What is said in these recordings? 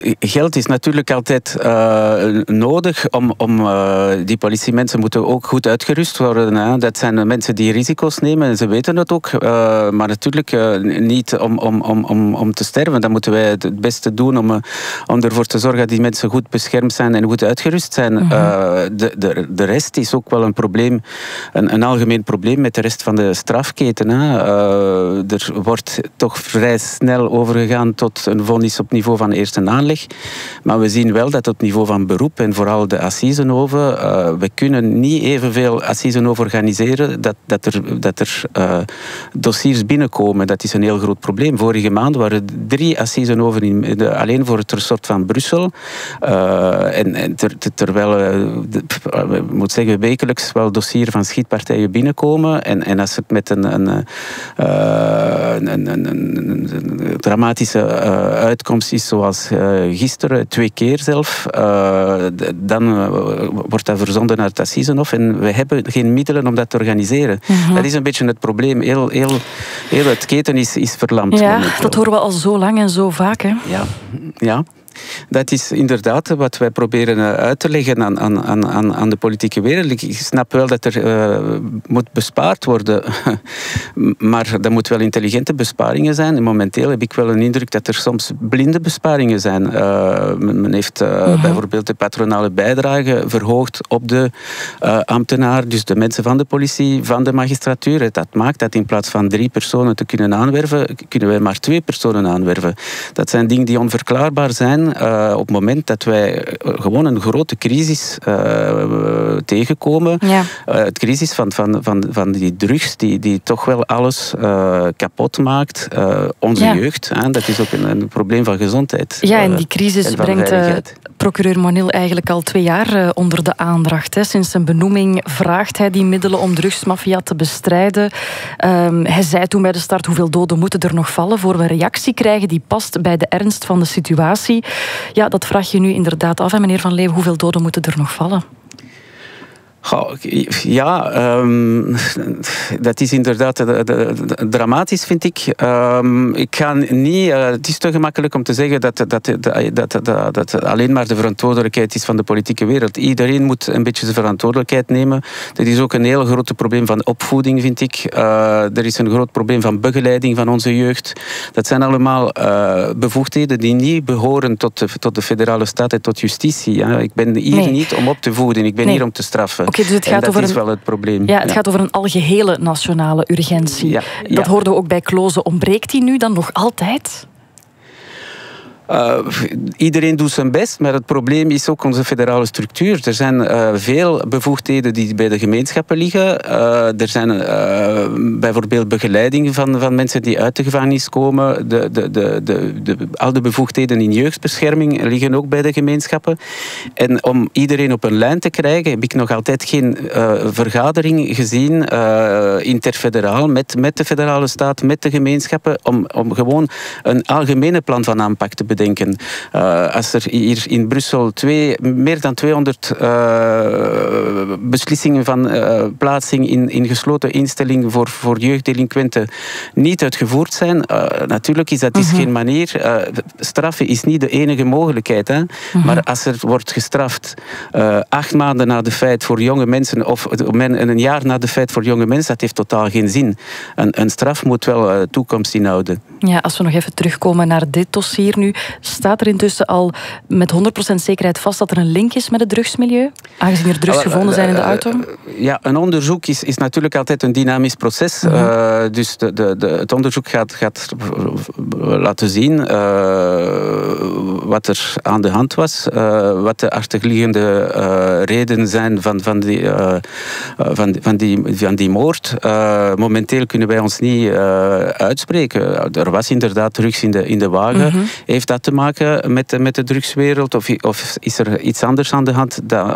Geld is natuurlijk altijd nodig om die politiemensen moeten ook goed uitgerust worden. Hè. Dat zijn mensen die risico's nemen en ze weten het ook. Maar natuurlijk niet om te sterven. Dan moeten wij het beste doen om ervoor te zorgen dat die mensen goed beschermd zijn en goed uitgerust zijn. De rest is ook wel een probleem, een algemeen probleem met de rest van de strafketen. Hè. Er wordt toch vrij snel overgegaan tot een vonnis op niveau van eerste aanleg. Maar we zien wel dat op niveau van beroep en vooral de assisenhoven, we kunnen niet evenveel assisenhoven organiseren dat er dossiers binnenkomen. Dat is een heel groot probleem. Vorige maand waren 3 assisenhoven alleen voor het resort van Brussel. Terwijl, ik moet zeggen, wekelijks wel dossiers van schietpartijen binnenkomen. En als het met een dramatische uitkomst is, zoals gisteren, 2 keer zelf, dan wordt dat verzonden naar het Assisenhof en we hebben geen middelen om dat te organiseren. Dat is een beetje het probleem. Heel het keten is verlamd. Ja, dat horen we al zo lang en zo vaak. Hè? Ja. Dat is inderdaad wat wij proberen uit te leggen aan de politieke wereld. Ik snap wel dat er moet bespaard worden, maar dat moet wel intelligente besparingen zijn. En momenteel heb ik wel een indruk dat er soms blinde besparingen zijn. Men heeft bijvoorbeeld de patronale bijdrage verhoogd op de ambtenaar, dus de mensen van de politie, van de magistratuur. Dat maakt dat in plaats van 3 personen te kunnen aanwerven, kunnen wij maar 2 personen aanwerven. Dat zijn dingen die onverklaarbaar zijn. Op het moment dat wij gewoon een grote crisis tegenkomen. Ja. Het crisis van die drugs die toch wel alles kapot maakt. Onze jeugd. Dat is ook een probleem van gezondheid. Ja, en die crisis brengt procureur Monil eigenlijk al 2 jaar onder de aandacht. Hè. Sinds zijn benoeming vraagt hij die middelen om drugsmafia te bestrijden. Hij zei toen bij de start: hoeveel doden moeten er nog vallen voor we een reactie krijgen die past bij de ernst van de situatie. Ja, dat vraag je nu inderdaad af, hè, meneer Van Leeuwen. Hoeveel doden moeten er nog vallen? Ja, dat is inderdaad dramatisch, vind ik. Ik ga niet. Het is te gemakkelijk om te zeggen dat alleen maar de verantwoordelijkheid is van de politieke wereld. Iedereen moet een beetje zijn verantwoordelijkheid nemen. Dat is ook een heel groot probleem van opvoeding, vind ik. Er is een groot probleem van begeleiding van onze jeugd. Dat zijn allemaal bevoegdheden die niet behoren tot de federale staat en tot justitie. Ja. Ik ben hier niet om op te voeden. Ik ben hier om te straffen. Dus het gaat over is wel het probleem. Ja, het gaat over een algehele nationale urgentie. Dat hoorden we ook bij Kloze. Ontbreekt die nu dan nog altijd? Iedereen doet zijn best, maar het probleem is ook onze federale structuur. Er zijn veel bevoegdheden die bij de gemeenschappen liggen. Er zijn bijvoorbeeld begeleiding van mensen die uit de gevangenis komen. Al de bevoegdheden in jeugdbescherming liggen ook bij de gemeenschappen. En om iedereen op een lijn te krijgen, heb ik nog altijd geen vergadering gezien interfederaal met de federale staat, met de gemeenschappen, om gewoon een algemene plan van aanpak te bedenken. Als er hier in Brussel meer dan 200 beslissingen van plaatsing in gesloten instellingen voor jeugddelinquenten niet uitgevoerd zijn, natuurlijk is dat geen manier. Straffen is niet de enige mogelijkheid. Hè? Maar als er wordt gestraft 8 maanden na de feit voor jonge mensen of een jaar na de feit voor jonge mensen, dat heeft totaal geen zin. Een straf moet wel toekomst inhouden. Ja, als we nog even terugkomen naar dit dossier nu, staat er intussen al met 100% zekerheid vast dat er een link is met het drugsmilieu? Aangezien er drugs gevonden zijn in de auto? Ja, een onderzoek is natuurlijk altijd een dynamisch proces. Dus het onderzoek gaat laten zien wat er aan de hand was, wat de achterliggende redenen zijn van die moord. Momenteel kunnen wij ons niet uitspreken. Er was inderdaad drugs in de wagen. Heeft dat te maken met de drugswereld? Of is er iets anders aan de hand?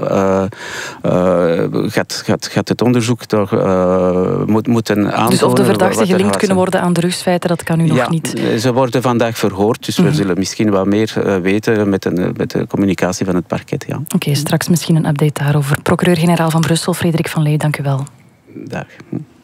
Gaat het onderzoek toch moeten aantonen? Dus of de verdachten gelinkt kunnen worden aan drugsfeiten, dat kan u nog niet? Ze worden vandaag verhoord, dus we zullen misschien wat meer weten met de communicatie van het parket. Ja. Oké, straks misschien een update daarover. Procureur-generaal van Brussel, Frederik Van Leeuwen, dank u wel. Dag.